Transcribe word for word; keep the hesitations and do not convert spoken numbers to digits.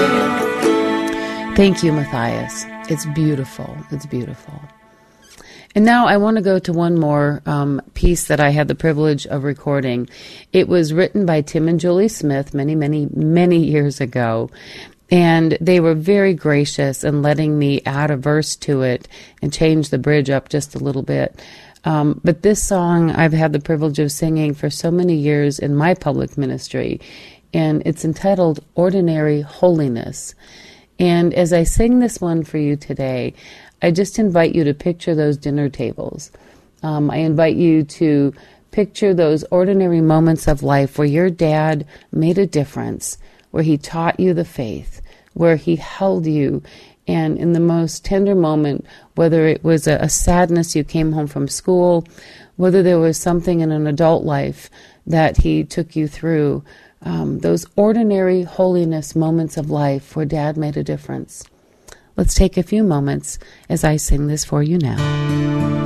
Thank you, Matthias. It's beautiful. It's beautiful. And now I want to go to one more um, piece that I had the privilege of recording. It was written by Tim and Julie Smith many, many, many years ago. And they were very gracious in letting me add a verse to it and change the bridge up just a little bit. Um, but this song I've had the privilege of singing for so many years in my public ministry. And it's entitled Ordinary Holiness. And as I sing this one for you today, I just invite you to picture those dinner tables. Um, I invite you to picture those ordinary moments of life where your dad made a difference, where he taught you the faith, where he held you, and in the most tender moment, whether it was a, a sadness you came home from school, whether there was something in an adult life that he took you through, Um, those ordinary holiness moments of life where Dad made a difference. Let's take a few moments as I sing this for you now.